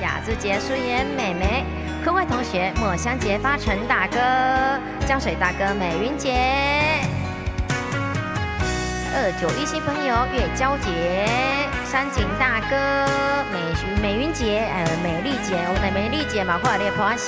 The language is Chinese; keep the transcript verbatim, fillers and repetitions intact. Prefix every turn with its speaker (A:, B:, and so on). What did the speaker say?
A: 雅芝姐饰演妹妹，坤慧同学墨香姐发陈大哥，江水大哥美云姐，二九一新朋友月娇姐，山景大哥美美云姐，呃美丽姐，我们的美丽姐嘛，快来破